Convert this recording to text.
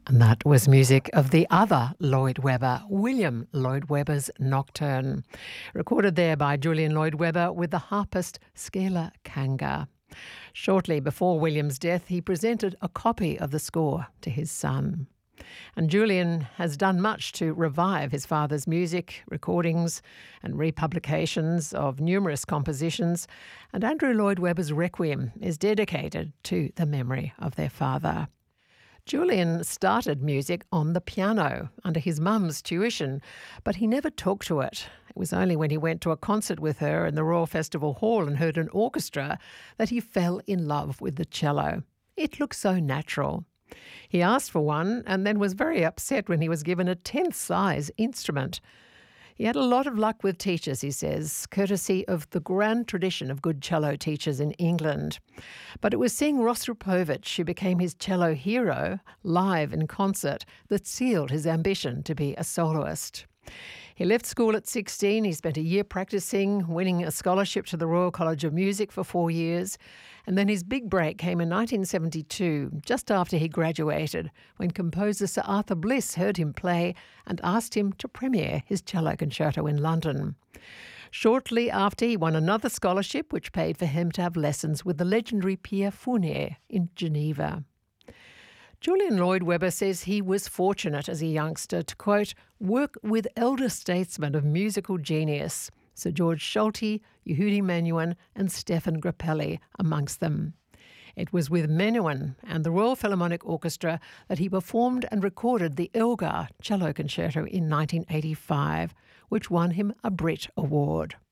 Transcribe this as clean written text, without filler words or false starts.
And that was music of the other Lloyd Webber, William Lloyd Webber's Nocturne, recorded there by Julian Lloyd Webber with the harpist Skela Kanga. Shortly before William's death, he presented a copy of the score to his son. And Julian has done much to revive his father's music, recordings and republications of numerous compositions, and Andrew Lloyd Webber's Requiem is dedicated to the memory of their father. Julian started music on the piano under his mum's tuition, but he never took to it. It was only when he went to a concert with her in the Royal Festival Hall and heard an orchestra that he fell in love with the cello. It looked so natural. He asked for one and then was very upset when he was given a 10th size instrument. He had a lot of luck with teachers, he says, courtesy of the grand tradition of good cello teachers in England. But it was seeing Rostropovich, who became his cello hero, live in concert, that sealed his ambition to be a soloist. He left school at 16. He spent a year practicing, winning a scholarship to the Royal College of Music for 4 years. And then his big break came in 1972, just after he graduated, when composer Sir Arthur Bliss heard him play and asked him to premiere his cello concerto in London. Shortly after, he won another scholarship, which paid for him to have lessons with the legendary Pierre Fournier in Geneva. Julian Lloyd Webber says he was fortunate as a youngster to, quote, work with elder statesmen of musical genius, Sir George Solti, Yehudi Menuhin and Stefan Grappelli amongst them. It was with Menuhin and the Royal Philharmonic Orchestra that he performed and recorded the Elgar Cello Concerto in 1985, which won him a Brit Award.